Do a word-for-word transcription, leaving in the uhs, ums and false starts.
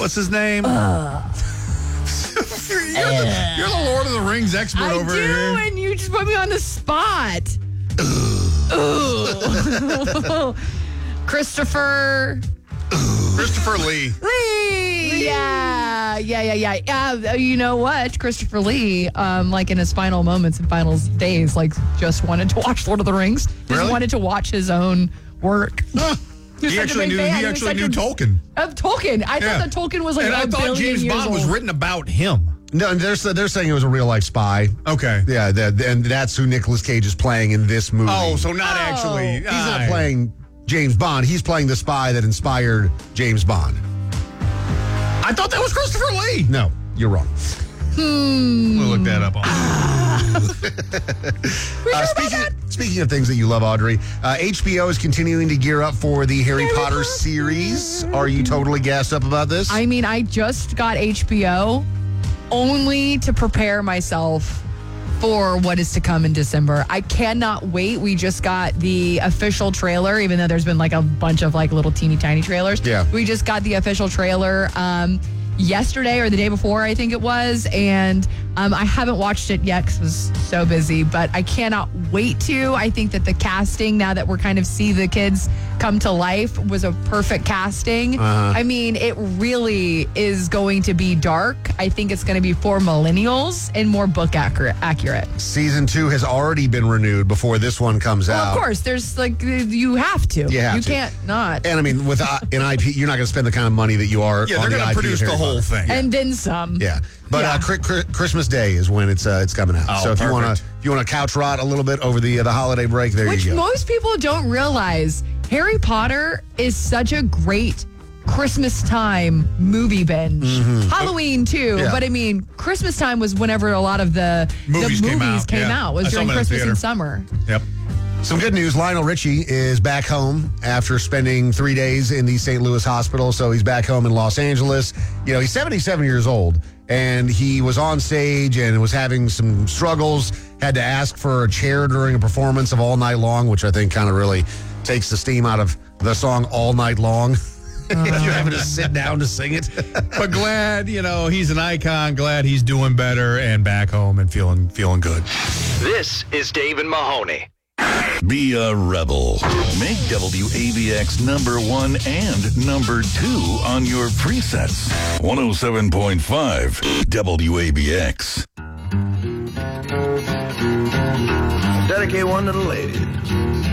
What's his name? Uh. you're, the, you're the Lord of the Rings expert I over do, here. And you just put me on the spot. Ooh. Christopher. Christopher Lee. Lee. Yeah. Yeah, yeah, yeah. Yeah. You know what? Christopher Lee, um, like in his final moments and final days, like just wanted to watch Lord of the Rings. Just Really? wanted to watch his own work. Huh. He actually knew. He actually knew Tolkien. Of Tolkien. I Yeah. thought that Tolkien was like and a I thought billion James years Bond was old. written about him. No, they're they're saying it was a real life spy. Okay. Yeah, that, and that's who Nicolas Cage is playing in this movie. Oh, so not Oh. actually. He's not playing James Bond. He's playing the spy that inspired James Bond. I thought that was Christopher Lee. No, you're wrong. Hmm. We'll look that up on. Uh, speaking, speaking of things that you love, Audrey, uh, H B O is continuing to gear up for the Harry, Harry Potter, Potter series. Are you totally gassed up about this? I mean, I just got H B O only to prepare myself for what is to come in December. I cannot wait. We just got the official trailer, even though there's been like a bunch of like little teeny tiny trailers. Yeah. We just got the official trailer um, yesterday or the day before, I think it was. And um, I haven't watched it yet because I was so busy, but I cannot wait to. I think that the casting, now that we're kind of see the kids come to life, was a perfect casting. Uh-huh. I mean, it really is going to be dark. I think it's going to be for millennials and more book accurate. accurate. Season two has already been renewed before this one comes Well, out. of course, there's like, you have to. You have you to. can't not. And I mean, with uh, an I P, you're not going to spend the kind of money that you are Yeah, on they're the going I to P produce of the Harry whole Potter. thing. And then some. Yeah, but Yeah. Uh, cri- cri- Christmas Day is when it's uh, it's coming out. Oh, so if you want perfect. to if you want to couch rot a little bit over the uh, the holiday break, there Which you go. most people don't realize. Harry Potter is such a great Christmas time movie binge. Halloween too, Yeah. but I mean, Christmas time was whenever a lot of the Movies the came movies out, came yeah. out. Was I saw during them in the Christmas theater. and summer. Yep. Some good news. Lionel Richie is back home after spending three days in the Saint Louis hospital. So he's back home in Los Angeles. You know, he's seventy-seven years old, and he was on stage and was having some struggles. Had to ask for a chair during a performance of All Night Long, which I think kind of really takes the steam out of the song All Night Long. Uh, You're having to sit down to sing it. But glad, you know, he's an icon. Glad he's doing better and back home and feeling feeling good. This is Dave and Mahoney. Be a rebel. Make W A B X number one and number two on your presets. one oh seven point five W A B X. Dedicate one to the ladies.